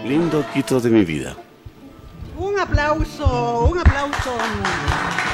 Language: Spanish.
Lindo Quito de mi vida. Un aplauso, un aplauso.